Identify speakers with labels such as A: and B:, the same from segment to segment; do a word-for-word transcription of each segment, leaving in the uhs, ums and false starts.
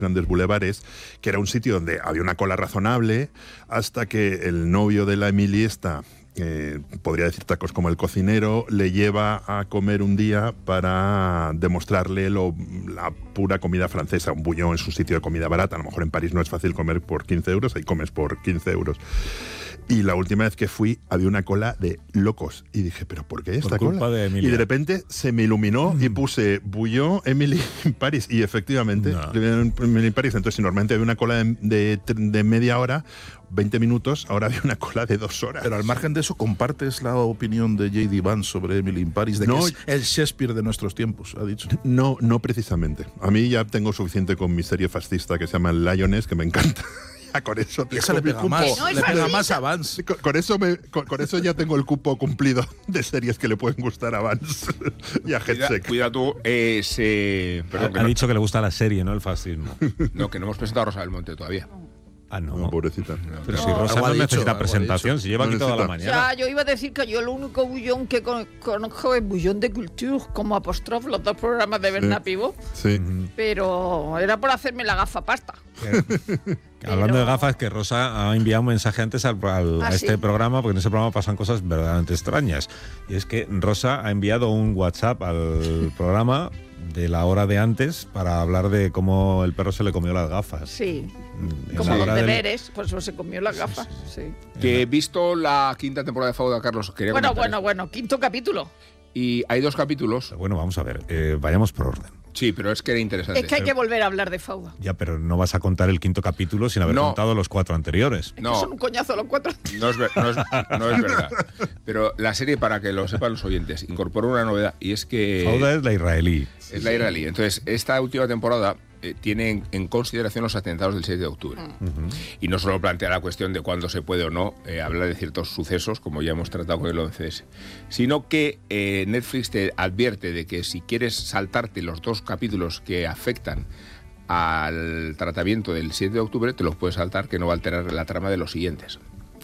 A: grandes bulevares, que era un sitio donde había una cola razonable, hasta que el novio de la Emily esta, eh, podría decir tacos como el cocinero, le lleva a comer un día para demostrarle lo, la pura comida francesa. Un bouillon es un sitio de comida barata, a lo mejor en París no es fácil comer por quince euros, ahí comes por quince euros. Y la última vez que fui había una cola de locos. Y dije, ¿pero por qué esta
B: por culpa
A: cola?
B: De
A: y de repente se me iluminó mm. y puse Bouillon Emily in Paris. Y efectivamente, no. Emily in Paris. Entonces, si normalmente había una cola de, de, de media hora, veinte minutos, ahora había una cola de dos horas.
C: Pero al margen de eso, ¿compartes la opinión de J D Vance sobre Emily in Paris? De
A: no,
C: que es el Shakespeare de nuestros tiempos, ha dicho.
A: No, no precisamente. A mí ya tengo suficiente con mi serie fascista que se llama Lioness, que me encanta. Con eso
C: y esa le pega más,
D: no,
C: le pega más a Vance.
A: Con, con, eso me, con, con eso ya tengo el cupo cumplido de series que le pueden gustar a Vance y a Headset.
E: Cuida, cuida tú, eh, se,
B: perdón, ha, ha no, dicho que le gusta la serie, no el fascismo.
E: No, que no hemos presentado a Rosa del Monte todavía.
B: Ah, no.
A: no pobrecita.
B: No, pero no. Si Rosa no, no necesita presentación, si lleva no aquí necesita. Toda la mañana.
D: Ya, yo iba a decir que yo el único bullón que con, conozco es Bullón de Culture, como Apostrophe, los dos programas de Bernat Pivot.
A: Sí.
D: Uh-huh. Pero era por hacerme la gafa pasta.
B: Hablando pero... de gafas, que Rosa ha enviado un mensaje antes al, al, ¿Ah, a este sí? programa, porque en ese programa pasan cosas verdaderamente extrañas. Y es que Rosa ha enviado un WhatsApp al programa de la hora de antes para hablar de cómo el perro se le comió las gafas.
D: Sí, en como los deberes, del... por eso se comió las gafas. Sí, sí.
E: Sí. Que he visto la quinta temporada de Fauda, Carlos. Quería
D: bueno, bueno,
E: eso.
D: bueno, quinto capítulo.
E: Y hay dos capítulos.
B: Bueno, vamos a ver, eh, vayamos por orden.
E: Sí, pero es que era interesante.
D: Es que hay que volver a hablar de Fauda.
B: Ya, pero no vas a contar el quinto capítulo sin haber no. contado los cuatro anteriores.
D: Es
E: no.
D: que son un coñazo los cuatro.
E: No es, ver, no, es, no es verdad. Pero la serie, para que lo sepan los oyentes, incorpora una novedad y es que...
B: Fauda es la israelí.
E: Es la israelí. Entonces, esta última temporada eh, tiene en, en consideración los atentados del siete de octubre. Uh-huh. Y no solo plantea la cuestión de cuándo se puede o no eh, hablar de ciertos sucesos, como ya hemos tratado con el once ese, sino que eh, Netflix te advierte de que si quieres saltarte los dos capítulos que afectan al tratamiento del siete de octubre, te los puedes saltar, que no va a alterar la trama de los siguientes.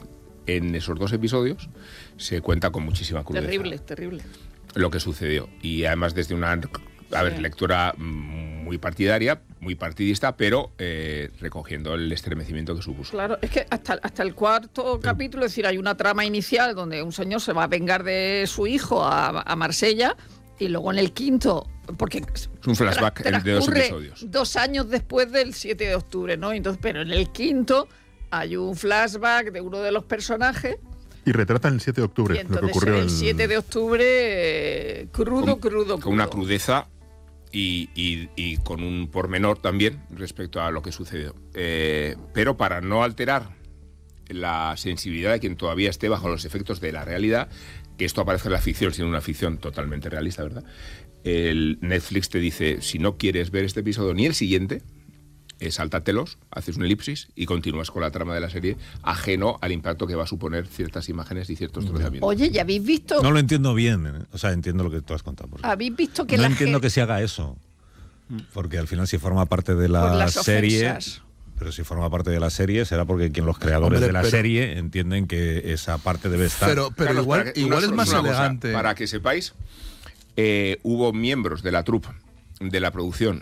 E: En esos dos episodios se cuenta con muchísima crudeza.
D: Terrible, terrible.
E: Lo que sucedió. Y además desde una a ver, sí. lectura muy partidaria, muy partidista, pero eh, recogiendo el estremecimiento que supuso.
D: Claro, es que hasta, hasta el cuarto pero, capítulo, es decir, hay una trama inicial donde un señor se va a vengar de su hijo a, a Marsella, y luego en el quinto, porque
E: es un flashback tra- de dos episodios.
D: Dos años después del siete de octubre, ¿no? Entonces, pero en el quinto hay un flashback de uno de los personajes.
A: Y retratan el siete de octubre,
D: y entonces,
A: lo que ocurrió
D: el siete de octubre, eh, crudo,
E: con,
D: crudo, crudo.
E: Con una crudeza y, y, y con un pormenor también respecto a lo que sucedió. Eh, pero para no alterar la sensibilidad de quien todavía esté bajo los efectos de la realidad, que esto aparezca en la ficción, siendo una ficción totalmente realista, ¿verdad? El Netflix te dice, si no quieres ver este episodio ni el siguiente, Eh, sáltatelos, haces un elipsis y continúas con la trama de la serie, ajeno al impacto que va a suponer ciertas imágenes y ciertos trazamientos.
D: Oye, ¿ya habéis visto?
B: No lo entiendo bien, ¿eh? O sea, entiendo lo que tú has contado.
D: ¿Habéis visto que
B: no
D: la
B: entiendo
D: ge-
B: que se haga eso, porque al final si forma parte de la serie,
D: ofensas.
B: Pero si forma parte de la serie será porque quien los creadores Hombre, de la
C: pero,
B: serie entienden que esa parte debe estar.
C: Pero, pero Carlos, igual, que, igual es más elegante.
E: Cosa, para que sepáis, eh, hubo miembros de la troupe de la producción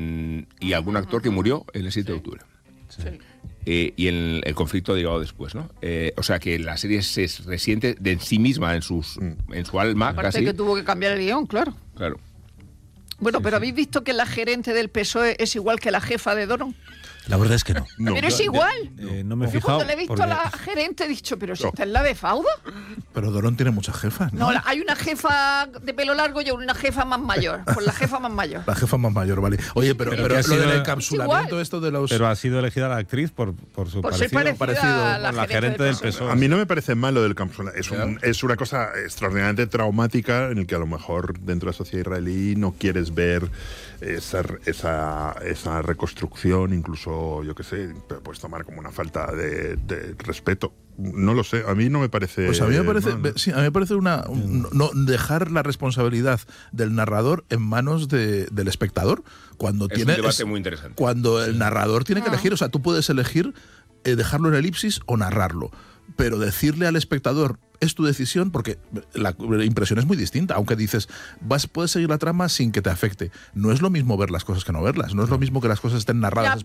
E: y algún actor que murió en el siete de octubre.
D: Sí.
E: Eh, y el, el conflicto derivado después, ¿no? Eh, o sea que la serie se resiente de en sí misma, en sus en su alma.
D: Aparte
E: casi.
D: que tuvo que cambiar el guión, claro.
E: Claro.
D: Bueno,
B: sí,
D: pero
B: sí.
D: ¿habéis visto que la gerente del P S O E es igual que la jefa de Doron?
B: La verdad es que no.
A: no
D: pero es igual.
B: Eh, no me he
D: Yo
B: fijado.
D: cuando le he visto
B: porque...
D: a la gerente he dicho, pero si
A: no.
D: esta es la de Fauda.
C: Pero Dorón tiene muchas jefas, ¿no?
D: No, la, hay una jefa de pelo largo y una jefa más mayor. Pues la jefa más mayor.
C: La jefa más mayor, vale. Oye, pero,
B: Pero
C: pero,
B: que ha
C: lo
B: sido-
C: del encapsulamiento esto de los...
B: Pero ha sido elegida la actriz por, por su
D: Por ser
B: parecido.
D: parecida
C: parecido
D: a la,
B: con la gerente del P S O E.
A: A mí no me parece malo del cápsula. Es, un, es una cosa extraordinariamente traumática en el que a lo mejor dentro de la sociedad israelí no quieres ver esa, esa, esa reconstrucción, incluso, yo qué sé, puedes tomar como una falta de, de respeto. No lo sé, a mí no me parece...
C: Pues a mí me parece,
A: mal.
C: sí, a mí me parece una, un, no, dejar la responsabilidad del narrador en manos de, del espectador. Cuando
E: Es
C: tiene,
E: un debate
C: es,
E: muy interesante.
C: Cuando el narrador tiene que
D: Ah.
C: elegir, o sea, tú puedes elegir eh, dejarlo en elipsis o narrarlo, pero decirle al espectador es tu decisión, porque la impresión es muy distinta, aunque dices, vas, puedes seguir la trama sin que te afecte. No es lo mismo ver las cosas que no verlas, no es lo mismo que las cosas estén narradas.
D: Ya,